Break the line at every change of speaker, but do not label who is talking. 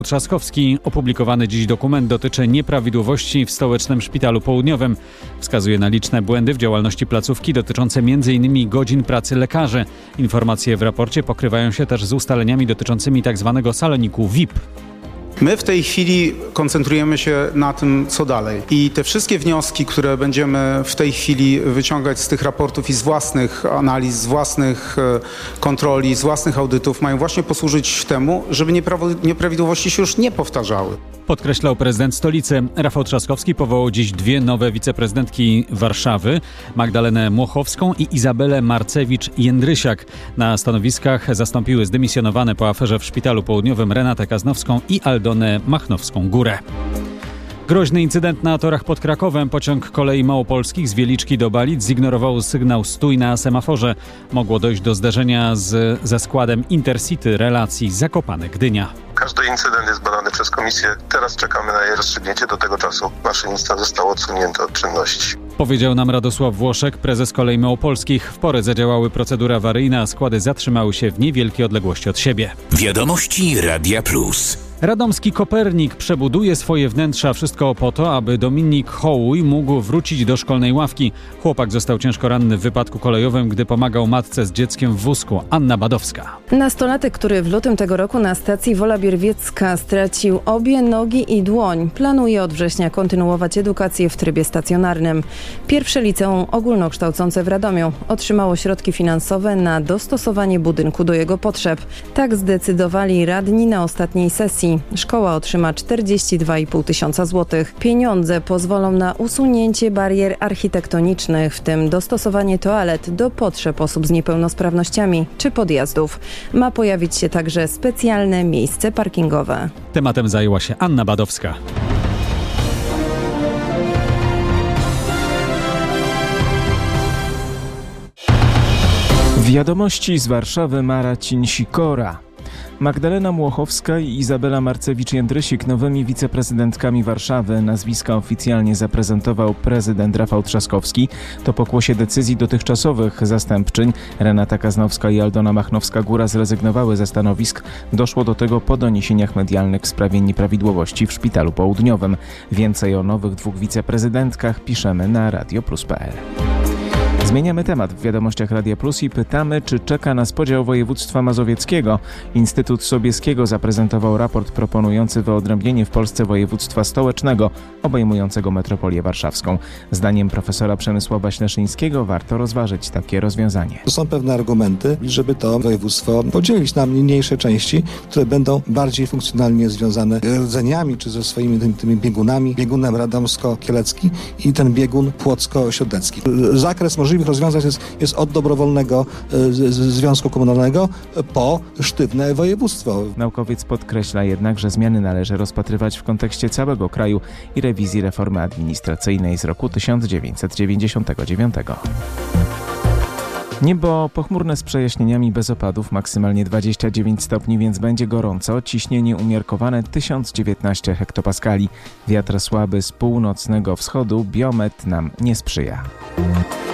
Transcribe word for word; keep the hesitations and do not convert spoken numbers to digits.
Trzaskowski. Opublikowany dziś dokument dotyczy nieprawidłowości w Stołecznym Szpitalu Południowym. Wskazuje na liczne błędy w działalności placówki dotyczące m in godzin pracy lekarzy. Informacje w raporcie pokrywają się też z ustaleniami dotyczącymi tzw. saloniku V I P.
My w tej chwili koncentrujemy się na tym, co dalej. I te wszystkie wnioski, które będziemy w tej chwili wyciągać z tych raportów i z własnych analiz, z własnych kontroli, z własnych audytów, mają właśnie posłużyć temu, żeby nieprawidłowości się już nie powtarzały.
Podkreślał prezydent stolicy. Rafał Trzaskowski powołał dziś dwie nowe wiceprezydentki Warszawy, Magdalenę Młochowską i Izabelę Marcewicz-Jędrysiak. Na stanowiskach zastąpiły zdymisjonowane po aferze w Szpitalu Południowym Renatę Kaznowską i Aldonę Machnowską-Górę. Groźny incydent na torach pod Krakowem. Pociąg kolei małopolskich z Wieliczki do Balic zignorował sygnał stój na semaforze. Mogło dojść do zderzenia z, ze składem Intercity relacji Zakopane-Gdynia.
Każdy incydent jest badany przez komisję. Teraz czekamy na jej rozstrzygnięcie. Do tego czasu maszynista został odsunięty od czynności.
Powiedział nam Radosław Włoszek, prezes kolei małopolskich. W porę zadziałały procedury awaryjne, a składy zatrzymały się w niewielkiej odległości od siebie.
Wiadomości Radia Plus.
Radomski Kopernik przebuduje swoje wnętrza. Wszystko po to, aby Dominik Hołuj mógł wrócić do szkolnej ławki. Chłopak został ciężko ranny w wypadku kolejowym, gdy pomagał matce z dzieckiem w wózku. Anna Badowska.
Nastolatek, który w lutym tego roku na stacji Wola Bierwiecka stracił obie nogi i dłoń, planuje od września kontynuować edukację w trybie stacjonarnym. Pierwsze liceum ogólnokształcące w Radomiu otrzymało środki finansowe na dostosowanie budynku do jego potrzeb. Tak zdecydowali radni na ostatniej sesji. Szkoła otrzyma czterdzieści dwa i pół tysiąca złotych. Pieniądze pozwolą na usunięcie barier architektonicznych, w tym dostosowanie toalet do potrzeb osób z niepełnosprawnościami czy podjazdów. Ma pojawić się także specjalne miejsce parkingowe.
Tematem zajęła się Anna Badowska.
Wiadomości z Warszawy. Marcin Sikora. Magdalena Młochowska i Izabela Marcewicz-Jędrysik nowymi wiceprezydentkami Warszawy. Nazwiska oficjalnie zaprezentował prezydent Rafał Trzaskowski. To pokłosie decyzji dotychczasowych zastępczyń. Renata Kaznowska i Aldona Machnowska-Góra zrezygnowały ze stanowisk. Doszło do tego po doniesieniach medialnych w sprawie nieprawidłowości w Szpitalu Południowym. Więcej o nowych dwóch wiceprezydentkach piszemy na radioplus kropka p l. Zmieniamy temat w wiadomościach Radia Plus i pytamy, czy czeka nas podział województwa mazowieckiego. Instytut Sobieskiego zaprezentował raport proponujący wyodrębnienie w Polsce województwa stołecznego, obejmującego metropolię warszawską. Zdaniem profesora Przemysława Śleszyńskiego warto rozważyć takie rozwiązanie.
Są pewne argumenty, żeby to województwo podzielić na mniejsze części, które będą bardziej funkcjonalnie związane rdzeniami, czy ze swoimi tymi, tymi biegunami. Biegunem radomsko-kielecki i ten biegun płocko-siodlecki. Zakres możliwych rozwiązań jest, jest od dobrowolnego y, z, związku komunalnego po sztywne województwo.
Naukowiec podkreśla jednak, że zmiany należy rozpatrywać w kontekście całego kraju i rewizji reformy administracyjnej z roku tysiąc dziewięćset dziewięćdziesiątego dziewiątego. Niebo pochmurne z przejaśnieniami bez opadów, maksymalnie dwadzieścia dziewięć stopni, więc będzie gorąco. Ciśnienie umiarkowane tysiąc dziewiętnaście hektopaskali. Wiatr słaby z północnego wschodu, biometr nam nie sprzyja.